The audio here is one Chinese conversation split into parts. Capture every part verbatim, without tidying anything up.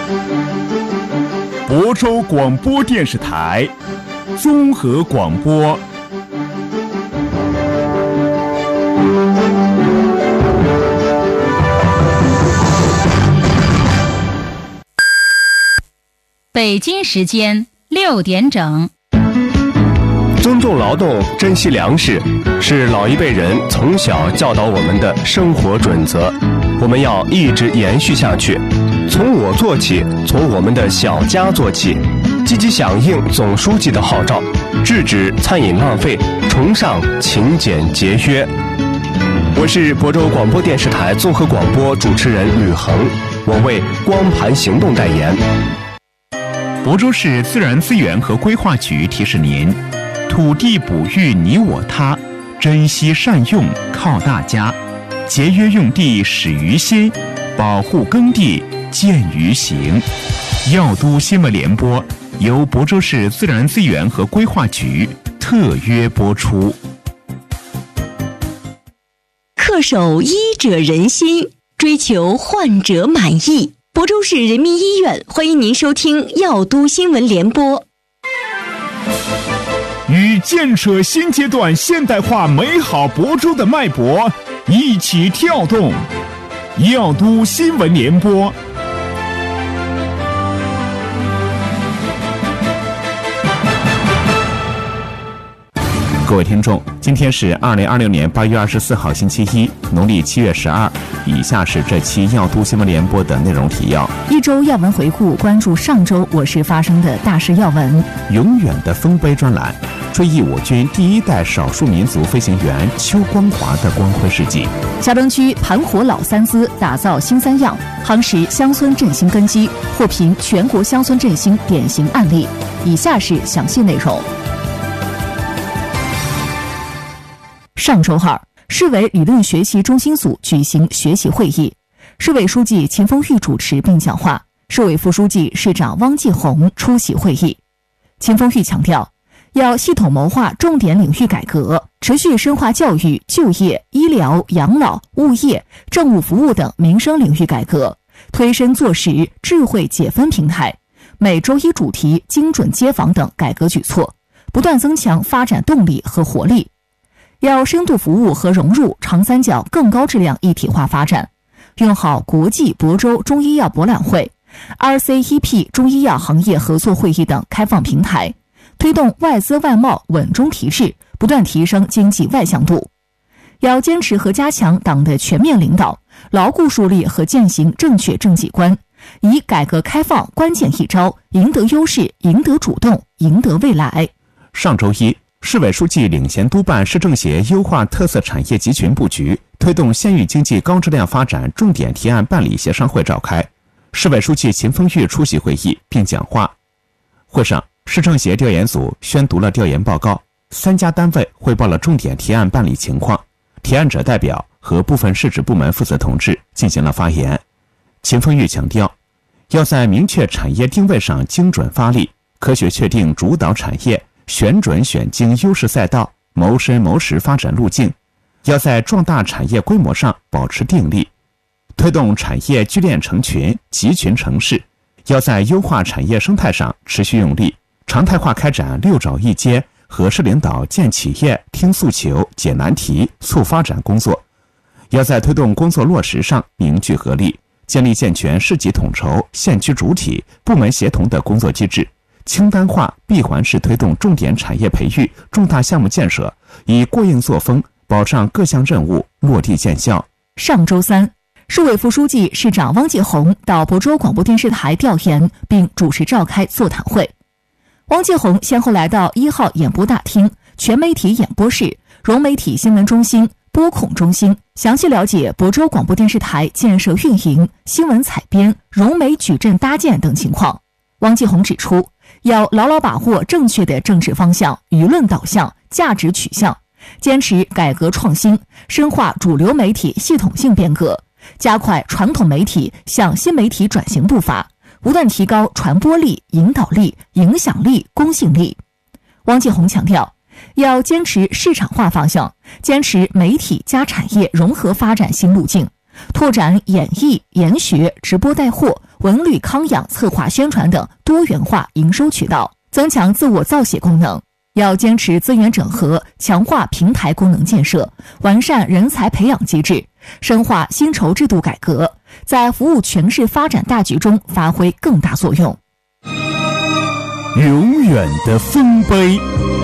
亳州广播电视台综合广播。 北京时间六点整。 尊重劳动，珍惜粮食，是老一辈人从小教导我们的生活准则，我们要一直延续下去。从我做起，从我们的小家做起，积极响应总书记的号召，制止餐饮浪费，崇尚勤俭节约。我是亳州广播电视台综合广播主持人吕恒，我为光盘行动代言。 亳州市自然资源和规划局提示您：土地哺育你我他，珍惜善用靠大家，节约用地始于心，保护耕地见于行。药都新闻联播由亳州市自然资源和规划局特约播出。 恪守医者仁心，追求患者满意。亳州市人民医院欢迎您收听药都新闻联播。 与建设新阶段现代化美好亳州的脉搏一起跳动，药都新闻联播。各位听众，今天是二零二六年八月二十四号星期一，农历七月十二。以下是这期药都新闻联播的内容提要： 一周要闻回顾，关注上周我市发生的大事要闻； 永远的丰碑专栏，追忆我军第一代少数民族飞行员邱光华的光辉事迹； 桥东区盘活老三资，打造新三样，夯实乡村振兴根基，获评全国乡村振兴典型案例。以下是详细内容。上周二，市委理论学习中心组举行学习会议，市委书记秦风玉主持并讲话，市委副书记、市长汪继红出席会议。秦风玉强调，要系统谋划重点领域改革，持续深化教育、就业、医疗、养老、物业、政务服务等民生领域改革，推深做实智慧解分平台、每周一主题精准街访等改革举措，不断增强发展动力和活力。要深度服务和融入长三角更高质量一体化发展，用好国际亳州中医药博览会、R C E P 中医药行业合作会议等开放平台，推动外资外贸稳中提质，不断提升经济外向度。要坚持和加强党的全面领导，牢固树立和践行正确政绩观，以改革开放关键一招，赢得优势，赢得主动，赢得未来。 上周一，市委书记领衔督办市政协优化特色产业集群布局，推动县域经济高质量发展重点提案办理协商会召开，市委书记秦风玉出席会议并讲话。会上，市政协调研组宣读了调研报告，三家单位汇报了重点提案办理情况，提案者代表和部分市直部门负责同志进行了发言。秦风玉强调，要在明确产业定位上精准发力，科学确定主导产业，选准选精优势赛道，谋深谋实发展路径，要在壮大产业规模上保持定力，推动产业聚链成群、集群成市，要在优化产业生态上持续用力，常态化开展六找一接和市领导见企业、听诉求、解难题、促发展工作，要在推动工作落实上凝聚合力，建立健全市级统筹、县区主体、部门协同的工作机制，清单化、闭环式推动重点产业培育、重大项目建设，以过硬作风保障各项任务落地见效。 上周三，市委副书记、市长汪继红到亳州广播电视台调研，并主持召开座谈会。汪继红先后来到一号演播大厅、全媒体演播室、融媒体新闻中心、播控中心，详细了解亳州广播电视台建设运营、新闻采编、融媒矩阵搭建等情况。汪继红指出，要牢牢把握正确的政治方向、舆论导向、价值取向，坚持改革创新，深化主流媒体系统性变革，加快传统媒体向新媒体转型步伐，不断提高传播力、引导力、影响力、公信力。汪继红强调，要坚持市场化方向，坚持媒体加产业融合发展新路径， 拓展演艺、研学、直播带货、文旅康养策划宣传等多元化营收渠道，增强自我造血功能。要坚持资源整合，强化平台功能建设，完善人才培养机制，深化薪酬制度改革，在服务全市发展大局中发挥更大作用。 永远的丰碑。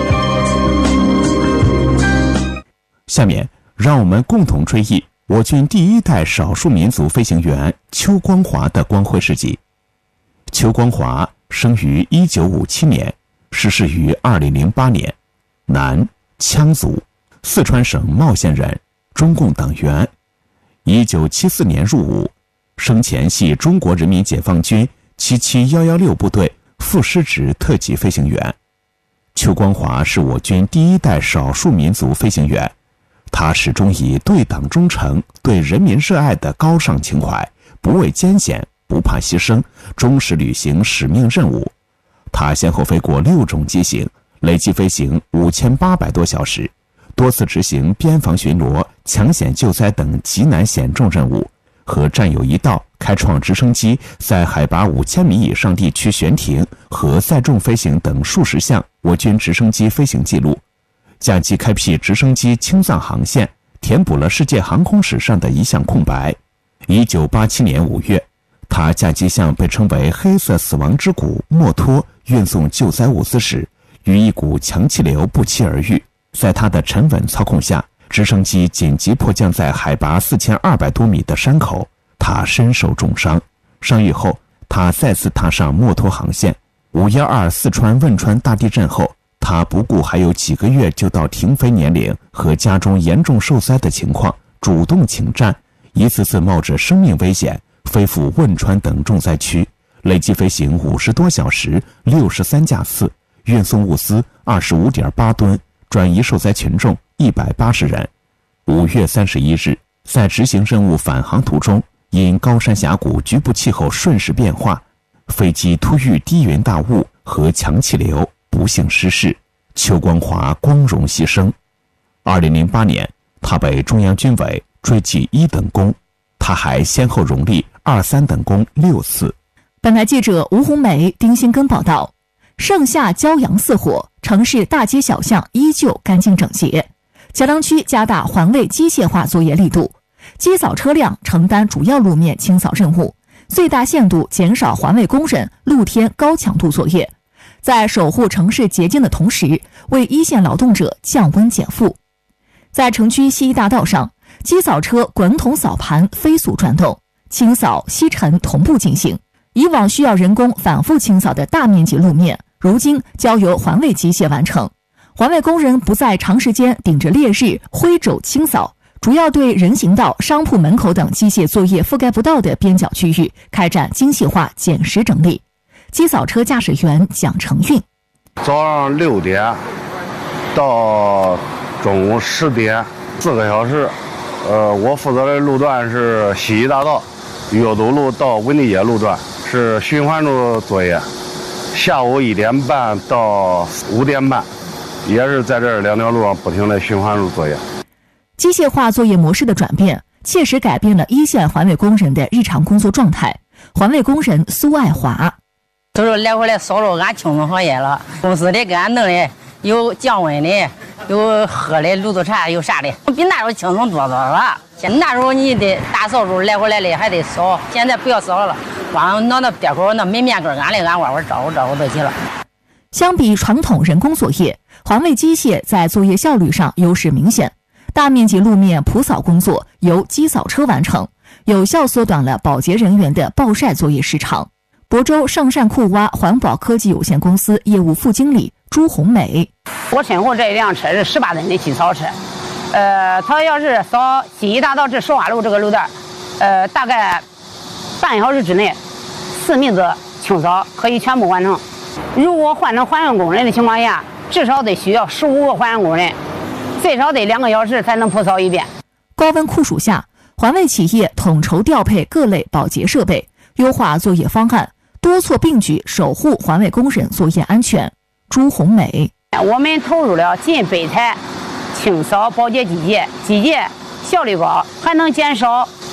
下面让我们共同追忆我军第一代少数民族飞行员邱光华的光辉事迹。邱光华生于一九五七年，逝世于二零零八年，男，羌族，四川省茂县人，中共党员。一九七四年入伍，生前系中国人民解放军七七一一六部队副师职特级飞行员。邱光华是我军第一代少数民族飞行员，他始终以对党忠诚、对人民热爱的高尚情怀，不畏艰险，不怕牺牲，忠实履行使命任务。他先后飞过六种机型，累计飞行五千八百多小时，多次执行边防巡逻、抢险救灾等极难险重任务，和战友一道开创直升机在海拔五千米以上地区悬停和载重飞行等数十项我军直升机飞行记录，将其开辟直升机青藏航线，填补了世界航空史上的一项空白。一九八七年五月，他驾机向被称为黑色死亡之谷墨脱运送救灾物资时，与一股强气流不期而遇，在他的沉稳操控下，直升机紧急迫降在海拔四千二百多米的山口，他身受重伤。伤愈后，他再次踏上墨脱航线。五一二四川汶川大地震后，他不顾还有几个月就到停飞年龄和家中严重受灾的情况，主动请战，一次次冒着生命危险飞赴汶川等重灾区，累计飞行五十多小时，六十三架次，运送物资二十五点八吨，转移受灾群众一百八十人。五月三十一日，在执行任务返航途中，因高山峡谷局部气候瞬时变化，飞机突遇低云大雾和强气流，不幸失事，邱光华光荣牺牲。二零零八年，他被中央军委追记一等功，他还先后荣立二三等功六次。 本台记者吴红梅、丁新根报道：盛夏骄阳似火，城市大街小巷依旧干净整洁。桥梁区加大环卫机械化作业力度，机扫车辆承担主要路面清扫任务，最大限度减少环卫工人露天高强度作业，在守护城市洁净的同时，为一线劳动者降温减负。在城区西一大道上，机扫车滚筒扫盘飞速转动，清扫吸尘同步进行。以往需要人工反复清扫的大面积路面，如今交由环卫机械完成。环卫工人不再长时间顶着烈日挥肘清扫，主要对人行道、商铺门口等机械作业覆盖不到的边角区域开展精细化捡拾整理。机扫车驾驶员蒋成运： 早上六点到中午十点，四个小时。呃，我负责的路段是西一大道岳都路到文地街路段，是循环路作业。下午一点半到五点半，也是在这两条路上不停的循环路作业。 机械化作业模式的转变，切实改变了一线环卫工人的日常工作状态。环卫工人苏爱华： 都是来回来扫帚，俺轻松行业了。公司里给俺弄的有降温的，有喝的卤子茶，有啥的，比那时候轻松多多了。那时候你得大扫帚来回来的还得扫，现在不要扫了，光拿那边口那没面根，俺来俺弯弯招呼招呼就行了。 相比传统人工作业，环卫机械在作业效率上优势明显。大面积路面普扫工作由机扫车完成，有效缩短了保洁人员的暴晒作业时长。亳州圣善库洼环保科技有限公司业务副经理朱红美： 我身后这一辆车是十八吨的机扫车，呃，他要是扫西一大道至寿华路这个路段，呃，大概半小时之内，四米子清扫可以全部完成。如果换成环卫工人的情况下，至少得需要十五个环卫工人，最少得两个小时才能普扫一遍。 高温酷暑下，环卫企业统筹调配各类保洁设备，优化作业方案，多措并举守护环卫工人作业安全。朱红美： 我们投入了近百台清扫保洁机械，机械效率高，还能减少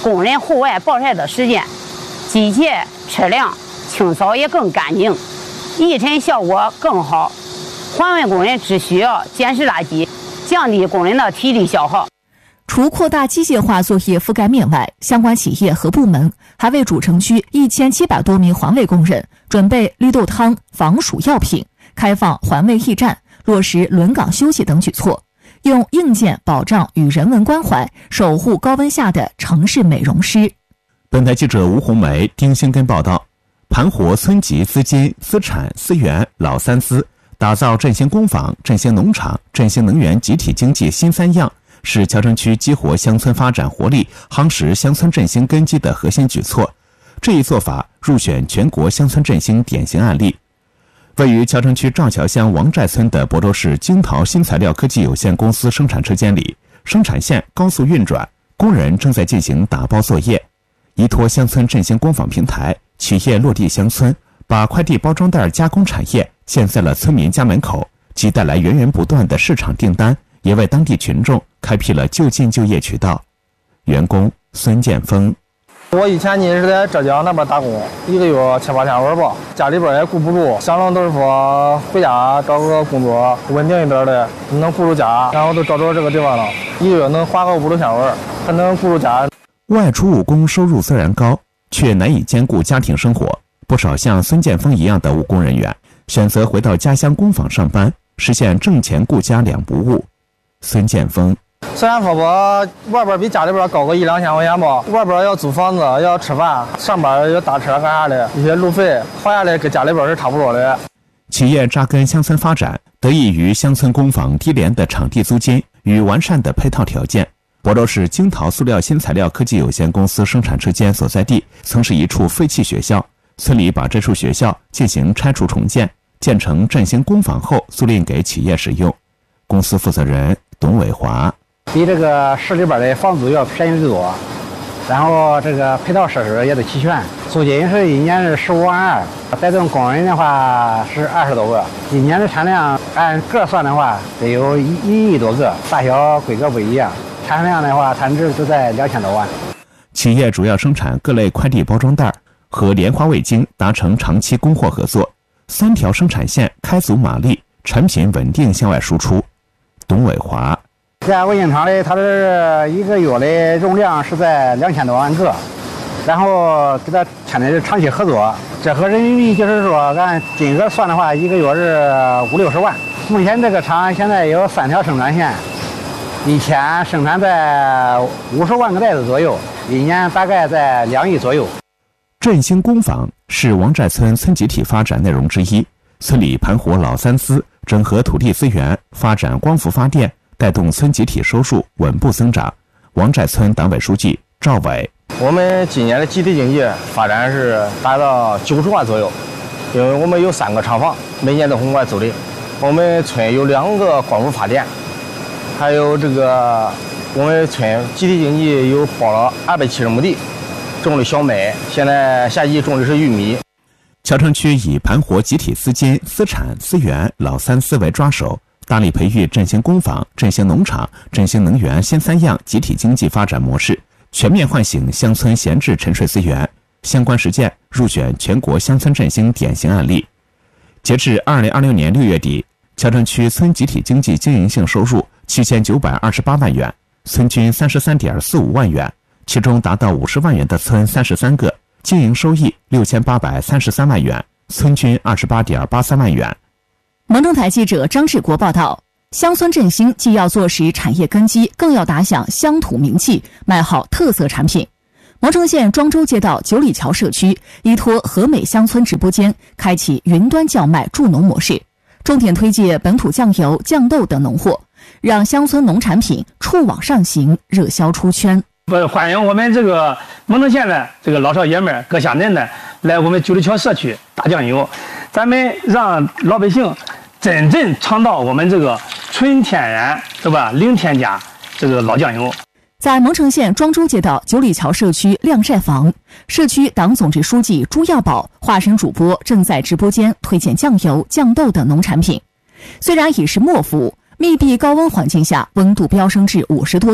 工人户外暴晒的时间，机械车辆清扫也更干净，抑尘效果更好。环卫工人只需要捡拾垃圾，降低工人的体力消耗。 除扩大机械化作业覆盖面外，相关企业和部门还为主城区一千七百多名环卫工人准备绿豆汤、防暑药品，开放环卫驿站，落实轮岗休息等举措，用硬件保障与人文关怀，守护高温下的城市美容师。 本台记者吴红梅、丁兴根报道，盘活村级资金、资产、资源老三资，打造振兴工坊、振兴农场、振兴能源集体经济新三样，是谯城区激活乡村发展活力、夯实乡村振兴根基的核心举措。这一做法入选全国乡村振兴典型案例。位于谯城区赵桥乡王寨村的亳州市京陶新材料科技有限公司生产车间里，生产线高速运转，工人正在进行打包作业。依托乡村振兴工坊平台，企业落地乡村，把快递包装袋加工产业建在了村民家门口，既带来源源不断的市场订单，也为当地群众开辟了就近就业渠道。员工孙建峰： 我以前呢是在浙江那边打工，一个月七八千文吧，家里边也顾不住，想着都是说回家找个工作稳定一点的，能顾住家，然后都找着这个地方了，一个月能花个五六千文，还能顾住家。 外出务工收入虽然高，却难以兼顾家庭生活。不少像孙建峰一样的务工人员选择回到家乡工坊上班，实现挣钱顾家两不误。孙建峰： 虽然说吧，外边比家里边高个一两千块钱吧，外边要租房子，要吃饭，上班要打车干啥的，一些路费花下来跟家里边是差不多的。 企业扎根乡村发展，得益于乡村工坊低廉的场地租金与完善的配套条件。亳州市京陶塑料新材料科技有限公司生产车间所在地曾是一处废弃学校，村里把这处学校进行拆除重建，建成振兴工坊后租赁给企业使用。公司负责人董伟华： 比这个市里边的房租要便宜得多，然后这个配套设施也都齐全，租金是一年是十五万二，带动工人的话是二十多个，一年的产量按个算的话得有一一亿多个，大小规格不一样，产量的话产值就在两千多万。 企业主要生产各类快递包装袋，和莲花味精达成长期供货合作，三条生产线开足马力，产品稳定向外输出。董伟华： 这家味精厂的，它是一个月的容量是在两千多万个，然后给它签的是长期合作，这合人民币就是说按金额算的话，一个月是五六十万。目前这个厂现在有三条生产线，一天生产在五十万个袋子左右，一年大概在两亿左右。 振兴工坊是王寨村村集体发展内容之一，村里盘活老三资，整合土地资源，发展光伏发电，带动村集体收入稳步增长。王寨村党委书记赵伟： 我们今年的集体经济发展是达到九十万左右，因为我们有三个厂房，每年都往外租赁。我们村有两个光伏发电，还有这个我们村集体经济有包了二百七十亩地，种的小麦，现在夏季种的是玉米。 谯城区以盘活集体资金、资产、资源老三资为抓手，大力培育振兴工坊、振兴农场、振兴能源新三样集体经济发展模式，全面唤醒乡村闲置沉睡资源。相关实践入选全国乡村振兴典型案例。截至二零二六年六月底，谯城区村集体经济经营性收入七千九百二十八万元，村均三十三点四五万元，其中达到五十万元的村三十三个，经营收益六千八百三十三万元，村均二十八点八三万元。 蒙城台记者张志国报道，乡村振兴既要坐实产业根基，更要打响乡土名气，卖好特色产品。蒙城县庄周街道九里桥社区依托和美乡村直播间，开启云端叫卖助农模式，重点推介本土酱油、酱豆等农货，让乡村农产品触网上行，热销出圈。 不欢迎我们这个蒙城县的这个老少爷们、各乡镇的来我们九里桥社区打酱油，咱们让老百姓真正尝到我们这个纯天然，对吧？零添加这个老酱油。 在蒙城县庄周街道九里桥社区晾晒房，社区党总支书记朱耀宝化身主播，正在直播间推荐酱油、酱豆等农产品。虽然已是末伏，密闭高温环境下温度飙升至五十多度，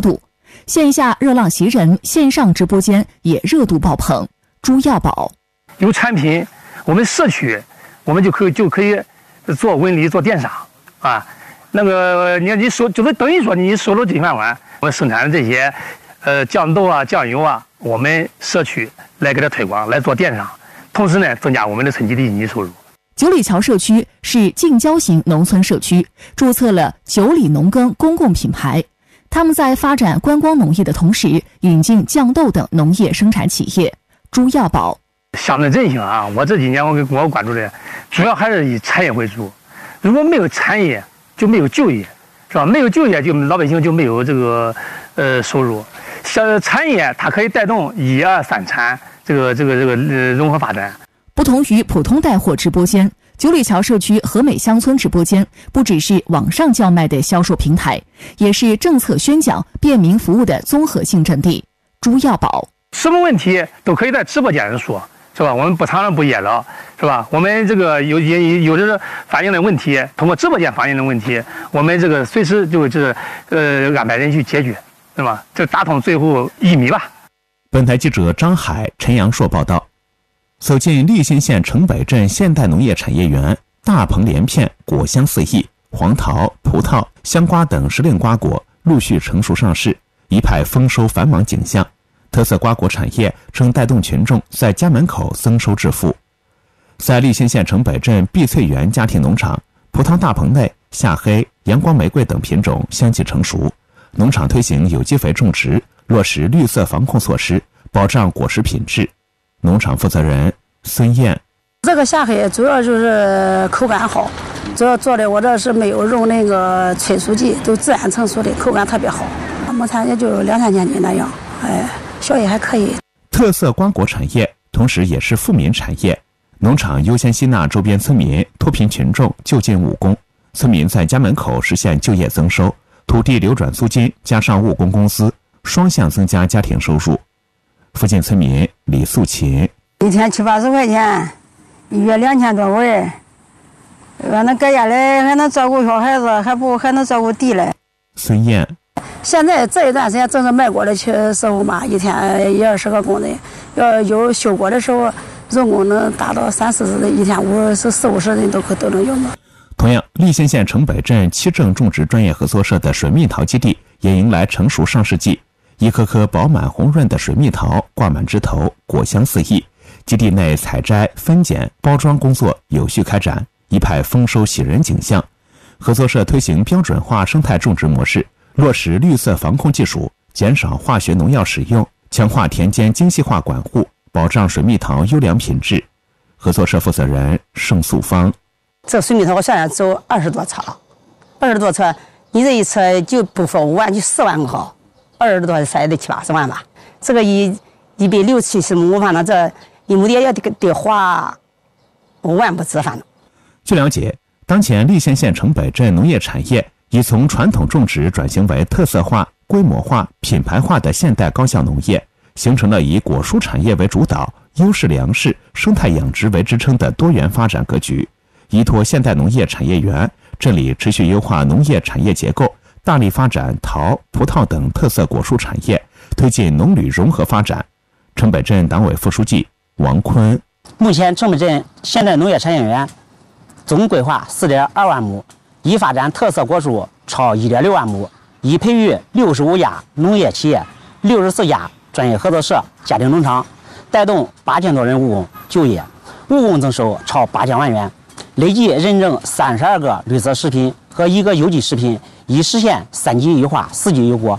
线下热浪袭人，线上直播间也热度爆棚。朱耀宝， 有产品，我们社区，我们就可以就可以做文旅、做电商啊。那个你你收就是等于说你收入金饭碗，我们生产的这些呃酱豆啊、酱油啊，我们社区来给它推广，来做电商，同时呢增加我们的村集的经济收入。 九里桥社区是近郊型农村社区，注册了九里农耕公共品牌。他们在发展观光农业的同时，引进酱豆等农业生产企业。朱耀宝， 乡村振兴啊，我这几年我给我关注的，主要还是以产业为主。如果没有产业，就没有就业，是吧？没有就业，就老百姓就没有这个呃收入。像产业，它可以带动一二三产这个这个这个呃融合发展。 不同于普通带货直播间，九里桥社区和美乡村直播间不只是网上叫卖的销售平台，也是政策宣讲、便民服务的综合性阵地。朱耀宝， 什么问题都可以在直播间上说，是吧？我们不藏着不掖着，是吧？我们这个有也有的反映的问题，通过直播间反映的问题，我们这个随时就是呃安排人去解决，是吧？这打通最后一米吧。 本台记者张海、陈阳硕报道。走进利兴县城北镇现代农业产业园，大棚连片，果香四溢，黄桃、葡萄、香瓜等时令瓜果陆续成熟上市，一派丰收繁忙景象。特色瓜果产业正带动群众在家门口增收致富。在利兴县城北镇碧翠园家庭农场，葡萄大棚内夏黑、阳光玫瑰等品种相继成熟。农场推行有机肥种植，落实绿色防控措施，保障果实品质。农场负责人孙燕， 这个夏黑主要就是口感好，主要做的我这是没有用那个催熟剂，都自然成熟的，口感特别好。目前也就两三千斤那样，哎，效益还可以。 特色瓜果产业同时也是富民产业，农场优先吸纳周边村民、脱贫群众就近务工，村民在家门口实现就业增收，土地流转租金加上务工工资，双向增加家庭收入。附近村民李素琴， 一天七八十块钱，一月两千多位，俺那搁家来还能照顾小孩子，还不还能照顾地嘞。 孙燕， 现在这一段时间正是卖果的时候嘛，一天一二十个工人，要有休果的时候，人工能达到三四十人，一天五十四五十人都可都能有嘛。 同样，利兴县城北镇七正种植专业合作社的水蜜桃基地也迎来成熟上市季。一颗颗饱满红润的水蜜桃挂满枝头，果香四溢。基地内采摘、分拣、包装工作有序开展，一派丰收喜人景象。合作社推行标准化生态种植模式，落实绿色防控技术，减少化学农药使用，强化田间精细化管护，保障水蜜桃优良品质。合作社负责人盛素芳， 这水蜜桃我现在走二十多车了，二十多车，你这一车就不说五万，就四万个好。二十多才得七八十万吧，这个一一百六七十亩，反正这一亩地要得得花五万不止，反正。 据了解，当前利兴县城北镇农业产业已从传统种植转型为特色化、规模化、品牌化的现代高效农业，形成了以果蔬产业为主导、优势粮食、生态养殖为支撑的多元发展格局。依托现代农业产业园，镇里持续优化农业产业结构，大力发展桃、葡萄等特色果蔬产业，推进农旅融合发展。城北镇党委副书记王坤， 目前城北镇现代农业产业园总规划 四点二万亩，已发展特色果蔬超 一点六万亩，已培育六十五家农业企业、六十四家专业合作社、家庭农场，带动八千多人务工就业，务工增收超八千万元，累计认证三十二个绿色食品和一个有机食品，已实现三级优化、四级优果。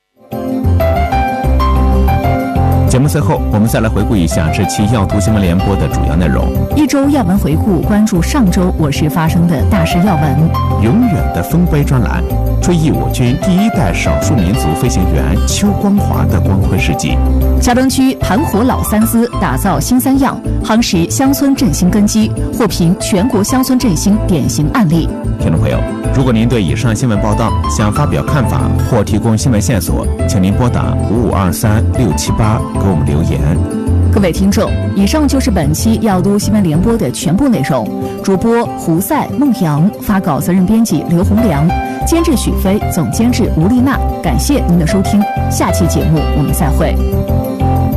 节目最后，我们再来回顾一下这期要读新闻联播的主要内容。 一周要闻回顾，关注上周我市发生的大事要闻。 永远的丰碑专栏，追忆我军第一代少数民族飞行员邱光华的光辉事迹。 桥东区盘活老三姿，打造新三样，夯实乡村振兴根基，获评全国乡村振兴典型案例。 听众朋友，如果您对以上新闻报道想发表看法或提供新闻线索，请您拨打五五二三六七八给我们留言。 各位听众，以上就是本期药都新闻联播的全部内容。主播胡赛、孟阳，发稿责任编辑刘洪良，监制许飞，总监制吴丽娜。感谢您的收听，下期节目我们再会。